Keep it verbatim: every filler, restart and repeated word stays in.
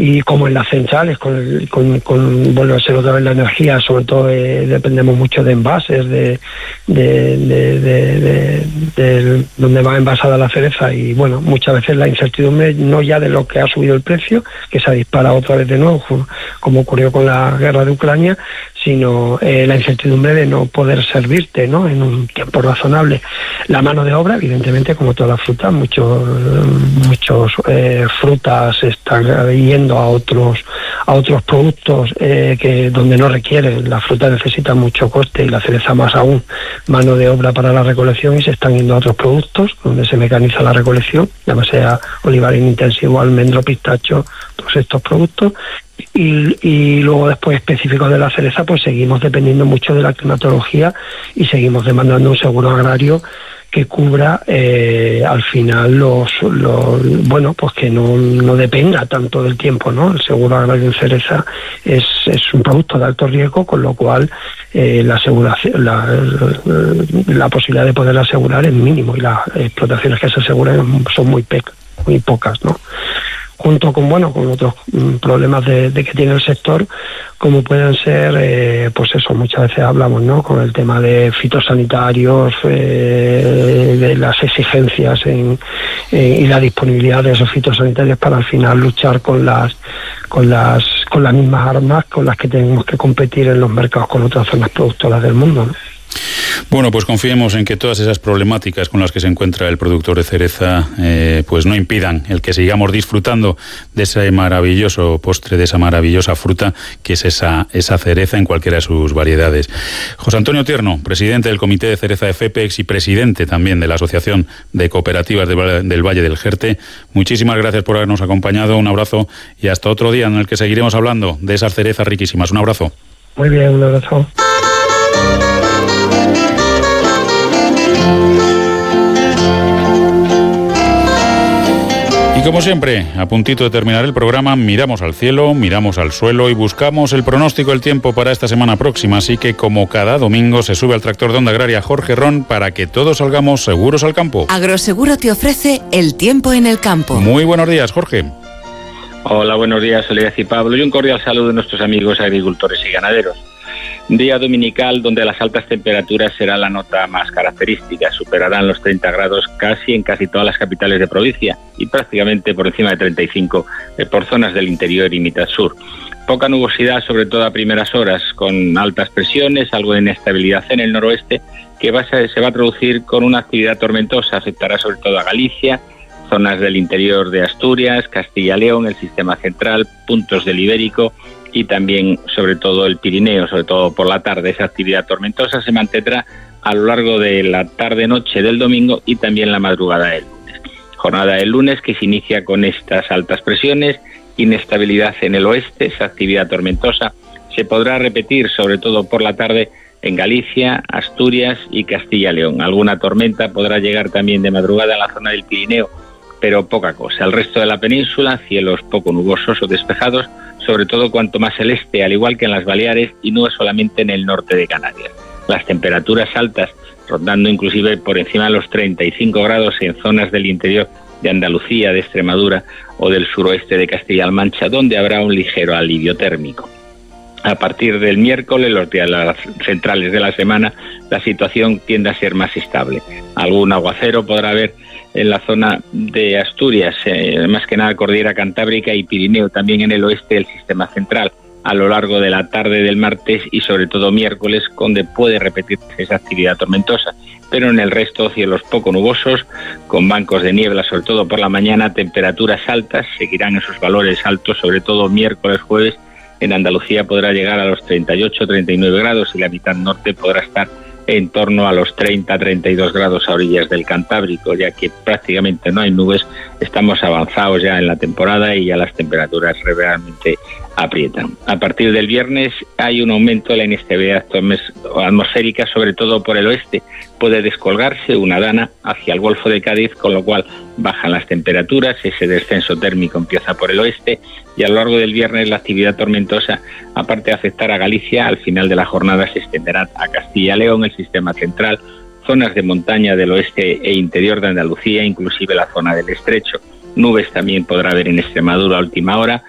y como en las centrales, con, el, con, con vuelve a ser otra vez la energía, sobre todo eh, dependemos mucho de envases, de, de, de, de, de, de donde va envasada la cereza, y bueno, muchas veces la incertidumbre no ya de lo que ha subido el precio, que se ha disparado otra vez de nuevo, como ocurrió con la guerra de Ucrania, sino eh, la incertidumbre de no poder servirte, ¿no?, en un tiempo razonable. La mano de obra, evidentemente, como todas las frutas, muchos muchos eh, frutas están yendo a otros a otros productos eh, que donde no requieren. La fruta necesita mucho coste y la cereza más aún, mano de obra para la recolección, y se están yendo a otros productos donde se mecaniza la recolección, ya sea olivarín intensivo, almendro, pistacho, todos estos productos. Y, y luego después específicos de la cereza, pues seguimos dependiendo mucho de la climatología y seguimos demandando un seguro agrario que cubra eh, al final los, los bueno pues que no, no dependa tanto del tiempo, ¿no? El seguro agrario en cereza es, es un producto de alto riesgo, con lo cual eh, la, aseguración, la, la posibilidad de poder asegurar es mínimo, y las explotaciones que se aseguran son muy, pe- muy pocas, ¿no? Junto con bueno con otros mm, problemas de, de que tiene el sector, como pueden ser eh, pues eso, muchas veces hablamos, ¿no?, con el tema de fitosanitarios, eh, de las exigencias en, eh, y la disponibilidad de esos fitosanitarios para al final luchar con las con las con las mismas armas con las que tenemos que competir en los mercados con otras zonas productoras del mundo, ¿no? Bueno, pues confiemos en que todas esas problemáticas con las que se encuentra el productor de cereza eh, pues no impidan el que sigamos disfrutando de ese maravilloso postre, de esa maravillosa fruta que es esa, esa cereza en cualquiera de sus variedades. José Antonio Tierno, presidente del Comité de Cereza de FEPEX y presidente también de la Asociación de Cooperativas del, del Valle del Jerte, muchísimas gracias por habernos acompañado, un abrazo y hasta otro día en el que seguiremos hablando de esas cerezas riquísimas. Un abrazo. Muy bien, un abrazo. Y como siempre, a puntito de terminar el programa, miramos al cielo, miramos al suelo y buscamos el pronóstico del tiempo para esta semana próxima. Así que, como cada domingo, se sube al tractor de Onda Agraria Jorge Ron para que todos salgamos seguros al campo. Agroseguro te ofrece el tiempo en el campo. Muy buenos días, Jorge. Hola, buenos días, Soledad y Pablo, y un cordial saludo de nuestros amigos agricultores y ganaderos. Día dominical donde las altas temperaturas será la nota más característica, superarán los treinta grados casi en casi todas las capitales de provincia y prácticamente por encima de treinta y cinco por zonas del interior y mitad sur. Poca nubosidad, sobre todo a primeras horas, con altas presiones, algo de inestabilidad en el noroeste, que va a ser, se va a traducir con una actividad tormentosa, afectará sobre todo a Galicia, zonas del interior de Asturias, Castilla-León, el sistema central, puntos del Ibérico, y también sobre todo el Pirineo, sobre todo por la tarde. Esa actividad tormentosa se mantendrá a lo largo de la tarde-noche del domingo y también la madrugada del lunes. Jornada del lunes que se inicia con estas altas presiones, inestabilidad en el oeste, esa actividad tormentosa se podrá repetir sobre todo por la tarde en Galicia, Asturias y Castilla-León. Alguna tormenta podrá llegar también de madrugada a la zona del Pirineo, pero poca cosa. El resto de la península, cielos poco nubosos o despejados, sobre todo cuanto más el este, al igual que en las Baleares, y no solamente en el norte de Canarias. Las temperaturas altas, rondando inclusive por encima de los treinta y cinco grados en zonas del interior de Andalucía, de Extremadura o del suroeste de Castilla-La Mancha, donde habrá un ligero alivio térmico. A partir del miércoles, los días centrales de la semana, la situación tiende a ser más estable. Algún aguacero podrá haber en la zona de Asturias, eh, más que nada Cordillera Cantábrica y Pirineo, también en el oeste del sistema central, a lo largo de la tarde del martes y sobre todo miércoles, donde puede repetirse esa actividad tormentosa. Pero en el resto, cielos poco nubosos, con bancos de niebla, sobre todo por la mañana, temperaturas altas, seguirán en sus valores altos, sobre todo miércoles, jueves. En Andalucía podrá llegar a los treinta y ocho a treinta y nueve grados y la mitad norte podrá estar en torno a los treinta a treinta y dos grados a orillas del Cantábrico, ya que prácticamente no hay nubes, estamos avanzados ya en la temporada y ya las temperaturas realmente aprietan. A partir del viernes hay un aumento de la inestabilidad atmosférica, sobre todo por el oeste. Puede descolgarse una dana hacia el Golfo de Cádiz, con lo cual bajan las temperaturas, ese descenso térmico empieza por el oeste y a lo largo del viernes la actividad tormentosa, aparte de afectar a Galicia, al final de la jornada se extenderá a Castilla-León, el sistema central, zonas de montaña del oeste e interior de Andalucía, inclusive la zona del Estrecho. Nubes también podrá haber en Extremadura a última hora,